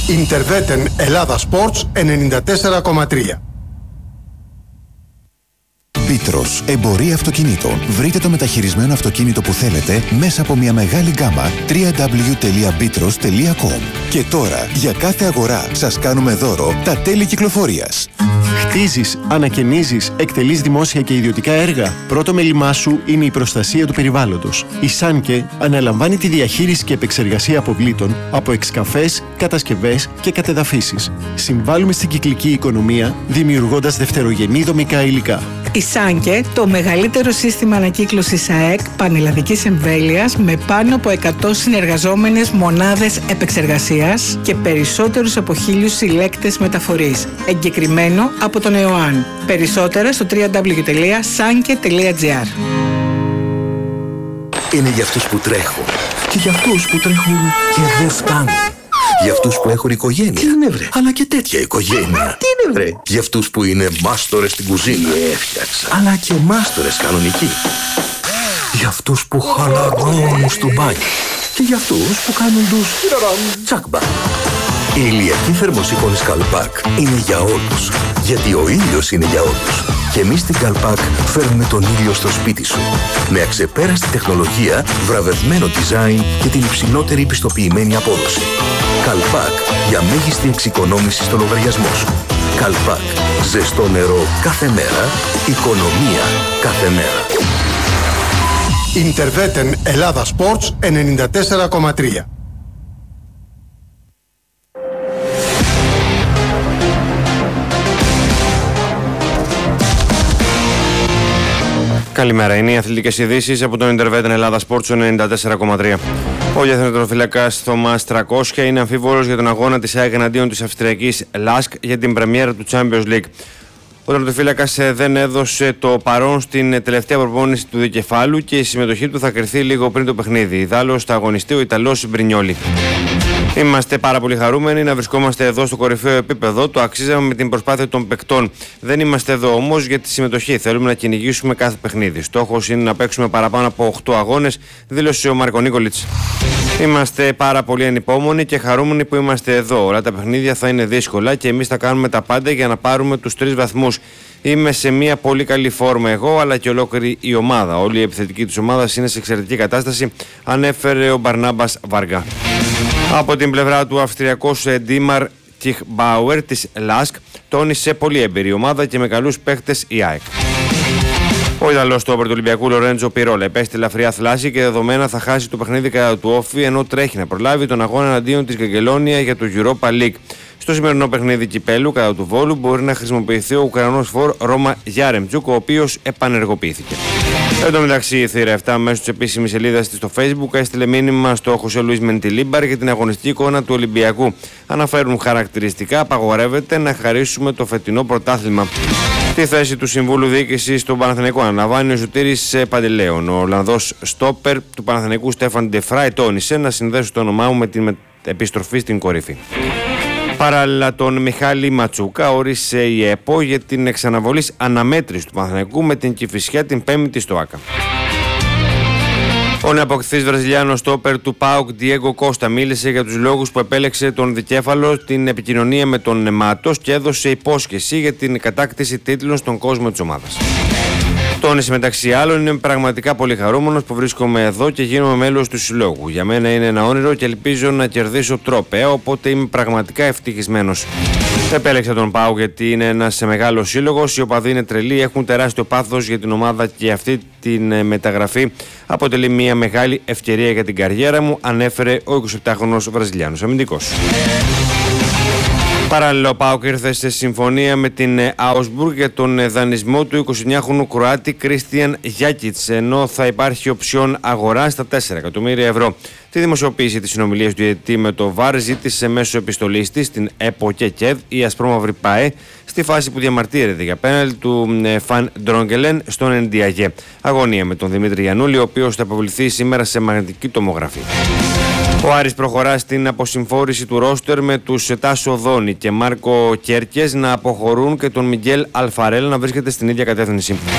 Ιντερβέτεν Ελλάδα Sports 94,3. Πίτρος, εμπορία αυτοκινήτων. Βρείτε το μεταχειρισμένο αυτοκίνητο που θέλετε μέσα από μια μεγάλη γκάμα www.bitros.com. Και τώρα, για κάθε αγορά, σας κάνουμε δώρο τα τέλη κυκλοφορίας. Χτίζεις, ανακαινίζεις, εκτελείς δημόσια και ιδιωτικά έργα. Πρώτο μέλημά σου είναι η προστασία του περιβάλλοντος. Η Σάνκε αναλαμβάνει τη διαχείριση και επεξεργασία αποβλήτων από εξκαφές, κατασκευές και κατεδαφίσεις. Συμβάλλουμε στην κυκλική οικονομία, δημιουργώντας δευτερογενή δομικά υλικά. Η Σάνκε, το μεγαλύτερο σύστημα ανακύκλωσης ΑΕΚ πανελλαδικής εμβέλειας με πάνω από 100 συνεργαζόμενες μονάδες επεξεργασίας και περισσότερους από 1.000 συλλέκτες μεταφορής. Εγκεκριμένο από τον ΕΟΑΝ. Περισσότερα στο www.sanke.gr. Είναι για αυτούς που τρέχουν και για αυτούς που τρέχουν και δεν φτάνουν. Για αυτούς που έχουν οικογένεια. Τι είναι βρε? Αλλά και τέτοια οικογένεια. Τι είναι βρε? Για αυτούς που είναι μάστορες στην κουζίνα. Έφτιαξα. Αλλά και μάστορες κανονικοί. Για αυτούς που χαλαρώνουν στο μπάνιο. Και για αυτούς που κάνουν τους τσάκμπα. Η ηλιακή θερμοσύφωνη Καλπάκ είναι για όλους. Γιατί ο ήλιος είναι για όλους. Και εμείς στην Καλπάκ φέρνουμε τον ήλιο στο σπίτι σου. Με αξεπέραστη τεχνολογία, βραβευμένο design και την υψηλότερη πιστοποιημένη απόδοση. Καλπάκ για μέγιστη εξοικονόμηση στο λογαριασμό σου. Καλπάκ. Ζεστό νερό κάθε μέρα. Οικονομία κάθε μέρα. Ιντερβέτεν Ελλάδα Sports 94,3. Καλημέρα, είναι οι αθλητικές ειδήσεις από τον Ιντερβέτεν Ελλάδα Sports 94,3. Ο διεθνετροφύλακας Θωμάς Τρακόσια είναι αμφίβολος για τον αγώνα της ΑΕΚ εναντίον της Αυστριακής Λάσκ για την πρεμιέρα του Champions League. Ο τερματοφύλακας δεν έδωσε το παρόν στην τελευταία προπόνηση του δικεφάλου και η συμμετοχή του θα κριθεί λίγο πριν το παιχνίδι. Ιδάλλως θα αγωνιστεί ο Ιταλός Μπρινιόλι. Είμαστε πάρα πολύ χαρούμενοι να βρισκόμαστε εδώ στο κορυφαίο επίπεδο. Το αξίζαμε με την προσπάθεια των παικτών. Δεν είμαστε εδώ όμως για τη συμμετοχή. Θέλουμε να κυνηγήσουμε κάθε παιχνίδι. Στόχος είναι να παίξουμε παραπάνω από 8 αγώνες, δήλωσε ο Μάρκο Νίκολιτς. Είμαστε πάρα πολύ ανυπόμονοι και χαρούμενοι που είμαστε εδώ. Όλα τα παιχνίδια θα είναι δύσκολα και εμείς θα κάνουμε τα πάντα για να πάρουμε τους 3 βαθμούς. Είμαι σε μια πολύ καλή φόρμα εγώ, αλλά και ολόκληρη η ομάδα. Όλη η επιθετική της ομάδας είναι σε εξαιρετική κατάσταση, ανέφερε ο Μπαρνάμπας Βαργά. Από την πλευρά του, Αυστριακός Ντίμαρ Κιχμπάουερ της Λάσκ τόνισε πολύ εμπειρή ομάδα και με καλούς παίχτες η ΑΕΚ. Ο Ιταλός στόπερ του Ολυμπιακού Λορέντζο Πιρόλα επέστη ελαφριά θλάση και δεδομένα θα χάσει το παιχνίδι κατά του όφη, ενώ τρέχει να προλάβει τον αγώνα εναντίον της Γκαγκελόνια για το Europa League. Στο σημερινό παιχνίδι κυπέλου κατά του Βόλου μπορεί να χρησιμοποιηθεί ο Ουκρανός φορ Ρώμα Γιάρεμτσουκ, ο οποίος επανεργοποιήθηκε. Εν τω μεταξύ, η Θηρία 7 μέσω της επίσημης σελίδας της στο Facebook έστειλε μήνυμα στο Χωσέ Λουίς Μεντιλίμπαρ για την αγωνιστική εικόνα του Ολυμπιακού. Αναφέρουν χαρακτηριστικά, απαγορεύεται να χαρίσουμε το φετινό πρωτάθλημα. Τη θέση του Συμβούλου Διοίκησης στον Παναθηναϊκό αναλαμβάνει ο Σωτήρης Παντελέων. Ο Ολλανδός στόπερ του Παναθηναϊκού Στέφαν Ντεφράι τόνισε να συνδέσει το όνομά μου με την επιστροφή στην κορυφή. Παράλληλα, τον Μιχάλη Ματσούκα όρισε η ΕΠΟ για την εξαναβολή αναμέτρηση του Παναθηναϊκού με την Κηφισιά την 5η στο ΆΚΑ. Ο νεοαποκτηθής Βραζιλιάνος στόπερ του ΠΑΟΚ Διέγκο Κώστα μίλησε για τους λόγους που επέλεξε τον δικέφαλο την επικοινωνία με τον Μάτος και έδωσε υπόσχεση για την κατάκτηση τίτλων στον κόσμο της ομάδας. Τόνισε μεταξύ άλλων: είμαι πραγματικά πολύ χαρούμενος που βρίσκομαι εδώ και γίνομαι μέλος του συλλόγου. Για μένα είναι ένα όνειρο και ελπίζω να κερδίσω τρόπαια, οπότε είμαι πραγματικά ευτυχισμένος. Επέλεξα τον ΠΑΟΚ γιατί είναι ένας μεγάλος σύλλογος. Οι οπαδοί είναι τρελοί, έχουν τεράστιο πάθος για την ομάδα και αυτή την μεταγραφή αποτελεί μια μεγάλη ευκαιρία για την καριέρα μου, ανέφερε ο 27χρονος Βραζιλιάνος αμυντικός. Παράλληλα, ο ΠΑΟΚ ήρθε σε συμφωνία με την Augsburg για τον δανεισμό του 29χρονου Κροάτη Κρίστιαν Γιάκιτς, ενώ θα υπάρχει οψιόν αγορά στα 4 εκατομμύρια ευρώ. Τη δημοσιοποίηση της συνομιλίας του διαιτητή με το ΒΑΡ ζήτησε μέσω επιστολής της στην ΕΠΟ και ΚΕΔ η ασπρόμαυρη ΠΑΕ στη φάση που διαμαρτύρεται για πέναλτι του Φαν Ντρόγκελεν στον Εντιαγέ. Αγωνία με τον Δημήτρη Γιαννούλη, ο οποίος θα αποβληθεί σήμερα σε μαγνητική τομογραφή. Ο Άρης προχωρά στην αποσυμφόρηση του ρόστερ με τους Τάσο Δόνη και Μάρκο Κέρκες να αποχωρούν και τον Μιγγέλ Αλφαρέλ να βρίσκεται στην ίδια κατεύθυνση.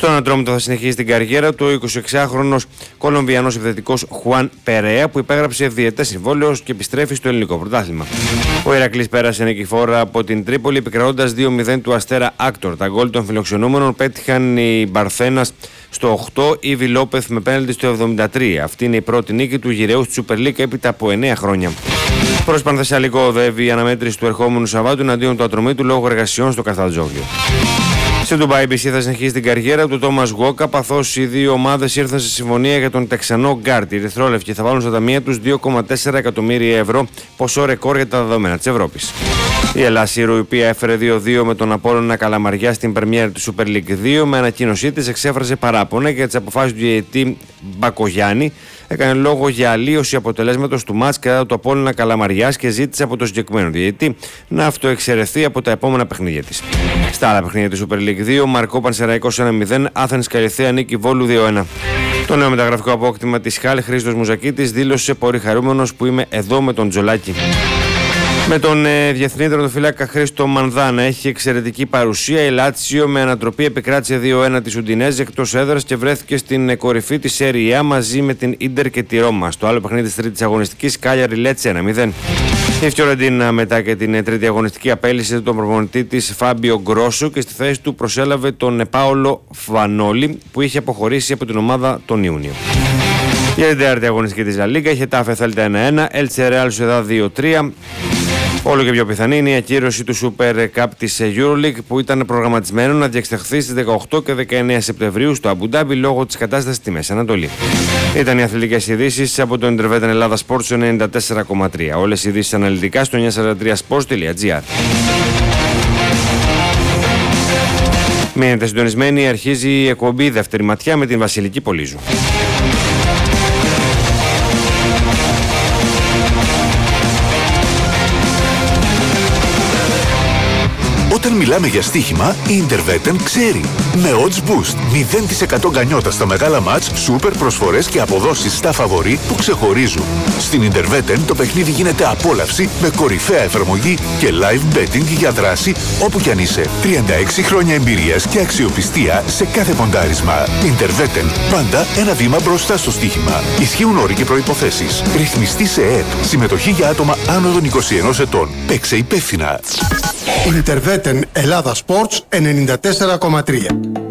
Στον Ατρόμητο θα συνεχίσει την καριέρα του ο 26χρονος Κολομβιανός επιθετικός Χουάν Περέα, που υπέγραψε διετές συμβόλαιο και επιστρέφει στο ελληνικό πρωτάθλημα. Ο Ηρακλής πέρασε νικηφόρα από την Τρίπολη επικρατώντας 2-0 του Αστέρα Άκτορ. Τα γκολ των φιλοξενούμενων πέτυχαν οι Μπαρθένας στο 8, η Βιλόπεθ με πέναλτι στο 73. Αυτή είναι η πρώτη νίκη του γυραιού στη Super League έπειτα από 9 χρόνια. Προς Πανθεσσαλικό οδεύει η αναμέτρηση του ερχόμενου Σαββάτου εναντίον του Ατρομήτου λόγω εργασιών στο Καστατζόγλιο. Στην Ντουμπάι BC θα συνεχίσει την καριέρα του Τόμας Γουόκα, καθώς οι δύο ομάδες ήρθαν σε συμφωνία για τον Τεξανό Γκάρτ. Οι Ερυθρόλευκοι θα βάλουν στα ταμεία τους 2,4 εκατομμύρια ευρώ, ποσό ρεκόρ για τα δεδομένα της Ευρώπης. Η Ελάσσιρο, η οποία έφερε 2-2 με τον Απόλλωνα Καλαμαριά στην πρεμιέρα του Super League 2, με ανακοίνωσή της εξέφρασε παράπονα για τις αποφάσεις του διαιτητή Μπακογιάννη. Έκανε λόγο για αλλίωση αποτελέσματος του μάτς κατά του Απόλλωνα Καλαμαριάς και ζήτησε από το συγκεκριμένο διαιτητή να αυτοεξαιρεθεί από τα επόμενα παιχνίδια της. Στα άλλα παιχνίδια της Super League 2, Μαρκό Πανσεραϊκός 1-0, Άθενς Καλιθέα νίκη Βόλου 2-1. Το νέο μεταγραφικό απόκτημα της Χάλ, Χρήστος Μουζακίτης, δήλωσε πολύ χαρούμενος που είμαι εδώ με τον Τζολάκη. Με τον διεθνή τερματοφύλακα Χρήστο Μανδά να έχει εξαιρετική παρουσία, η Λάτσιο με ανατροπή επικράτησε 2-1 τη Ουντινέζη εκτός έδρας και βρέθηκε στην κορυφή της Serie A μαζί με την Ίντερ και τη Ρώμα. Στο άλλο παιχνίδι της τρίτης αγωνιστικής, Κάλιαρη Λέτσε 1-0. Η Φιωρεντίνα μετά και την τρίτη αγωνιστική απέλυσε τον προπονητή της Φάμπιο Γκρόσο και στη θέση του προσέλαβε τον Πάολο Φανόλη που είχε αποχωρήσει από την ομάδα τον Ιούνιο. Για την τέταρτη αγωνιστική της Λα Λίγκα, η Χετάφε Θέλτα 1-1, Έλτσε Ρεάλ Σοσιεδάδ 2-3. Όλο και πιο πιθανή είναι η ακύρωση του Super Cup της EuroLeague που ήταν προγραμματισμένο να διεξαχθεί στις 18 και 19 Σεπτεμβρίου στο Αμπουντάμπι λόγω της κατάστασης στη Μέση Ανατολή. Ήταν οι αθλητικές ειδήσεις από το Intervetan Ελλάδα Sports 94,3. Όλες οι ειδήσεις αναλυτικά στο 943sports.gr. Μείνετε συντονισμένοι, αρχίζει η εκπομπή Δεύτερη Ματιά με την Βασιλική Πολύζου. Όταν μιλάμε για στοίχημα, η Intervetan ξέρει. Με odds boost, 0% γκανιότα στα μεγάλα μάτς, σούπερ προσφορές και αποδόσεις στα φαβορί που ξεχωρίζουν. Στην Intervetan το παιχνίδι γίνεται απόλαυση με κορυφαία εφαρμογή και live betting για δράση όπου κι αν είσαι. 36 χρόνια εμπειρίας και αξιοπιστία σε κάθε ποντάρισμα. Intervetan, πάντα ένα βήμα μπροστά στο στοίχημα. Ισχύουν όροι και προϋποθέσεις. Ρυθμιστή σε ΕΕΠ. Συμμετοχή για άτομα άνω των 21 ετών. Παίξε υπεύθυνα. Intervetan Ελλάδα Sports 94,3.